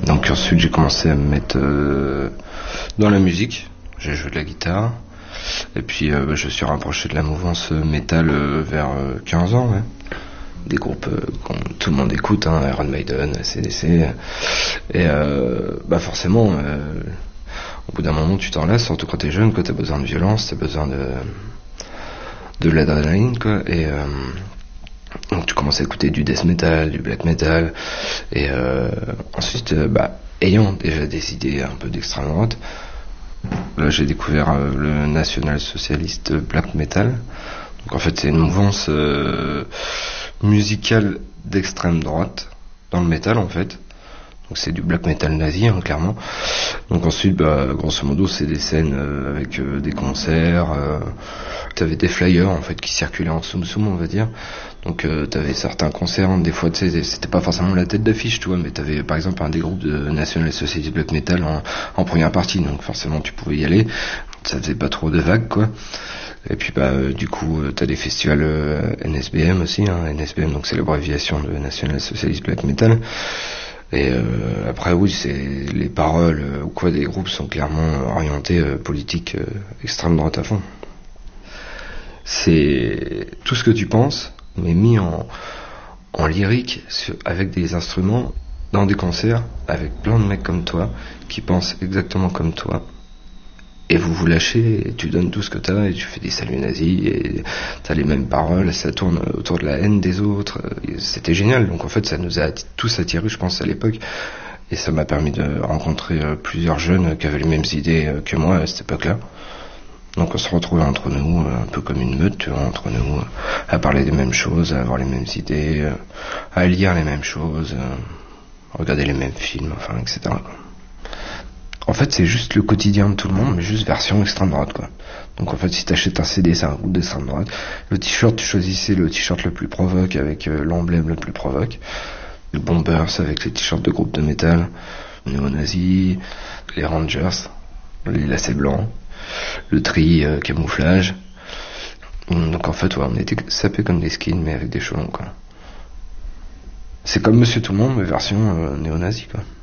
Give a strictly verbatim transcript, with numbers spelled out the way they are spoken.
Donc ensuite j'ai commencé à me mettre euh, dans la musique, j'ai joué de la guitare, et puis euh, je suis rapproché de la mouvance métal euh, vers euh, quinze ans, ouais. Des groupes euh, que tout le monde écoute, hein, Iron Maiden, A C D C, et euh, bah forcément, euh, au bout d'un moment tu t'en lasses, surtout quand t'es jeune, quand t'as besoin de violence, t'as besoin de, de l'adrénaline, quoi, et... Euh, donc tu commences à écouter du death metal, du black metal, et euh, ensuite, euh, bah, ayant déjà des idées un peu d'extrême droite, là j'ai découvert euh, le national-socialiste black metal. Donc en fait c'est une mouvance euh, musicale d'extrême droite dans le métal en fait. Donc c'est du black metal nazi, hein, clairement. Donc ensuite, bah, grosso modo, c'est des scènes euh, avec euh, des concerts. Euh, t'avais des flyers en fait qui circulaient en soum soum, on va dire. Donc euh, t'avais certains concerts, des fois, tu sais, c'était pas forcément la tête d'affiche, tu vois, mais t'avais par exemple un des groupes de National Society Black Metal en, en première partie, donc forcément tu pouvais y aller. Ça faisait pas trop de vagues, quoi. Et puis bah euh, du coup euh, t'as des festivals euh, N S B M aussi, hein, N S B M, donc c'est l'abréviation de National Socialist Black Metal. Et euh, après oui, c'est les paroles euh, ou quoi des groupes sont clairement orientés euh, politique euh, extrême droite à fond. C'est tout ce que tu penses, mais mis en en lyrique sur, avec des instruments dans des concerts avec plein de mecs comme toi qui pensent exactement comme toi. Et vous vous lâchez, et tu donnes tout ce que t'as, et tu fais des saluts nazis, et t'as les mêmes paroles, ça tourne autour de la haine des autres. C'était génial. Donc en fait, ça nous a tous attirés, je pense, à l'époque. Et ça m'a permis de rencontrer plusieurs jeunes qui avaient les mêmes idées que moi à cette époque-là. Donc on se retrouvait entre nous, un peu comme une meute, tu vois, entre nous, à parler des mêmes choses, à avoir les mêmes idées, à lire les mêmes choses, à regarder les mêmes films, enfin, et cetera, quoi. En fait, c'est juste le quotidien de tout le monde, mais juste version extrême droite, quoi. Donc en fait, si t'achètes un C D, c'est un groupe d'extrême droite. Le t-shirt, tu choisissais le t-shirt le plus provoque avec euh, l'emblème le plus provoque. Le Bombers avec les t-shirts de groupe de métal. Néo-nazis, les Rangers, les lacets blancs, le tri euh, camouflage. Donc en fait, ouais, on était sapés comme des skins, mais avec des cheveux longs, quoi. C'est comme Monsieur Tout-le-Monde, mais version euh, néo-nazi, quoi.